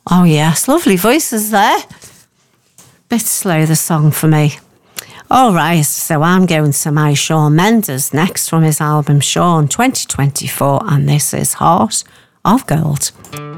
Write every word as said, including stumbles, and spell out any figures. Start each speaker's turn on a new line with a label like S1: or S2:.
S1: Oh yes, lovely voices there. Bit slow, the song for me. All right, so I'm going to my Shawn Mendes next from his album Shawn twenty twenty-four, and this is Heart of Gold.